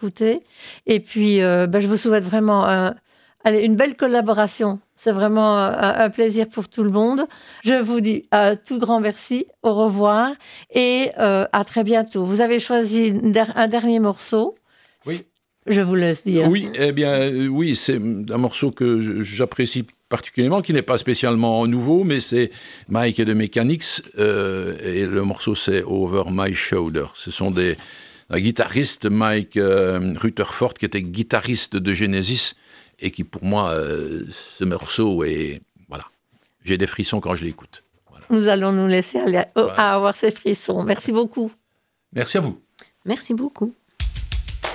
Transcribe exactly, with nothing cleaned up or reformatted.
écouté. Et puis, euh, ben, je vous souhaite vraiment un, allez, une belle collaboration. C'est vraiment un, un plaisir pour tout le monde. Je vous dis un tout grand merci, au revoir et euh, à très bientôt. Vous avez choisi une der- un dernier morceau. Oui. Je vous laisse dire. Oui, eh bien, euh, oui, c'est un morceau que j'apprécie particulièrement, qui n'est pas spécialement nouveau, mais c'est Mike et the Mechanics, euh, et le morceau c'est Over My Shoulder. Ce sont des un guitariste, Mike euh, Rutherford, qui était guitariste de Genesis, et qui pour moi, euh, ce morceau est, voilà, j'ai des frissons quand je l'écoute. Voilà. Nous allons nous laisser aller à, Voilà. à avoir ces frissons. Merci beaucoup. Merci à vous. Merci beaucoup.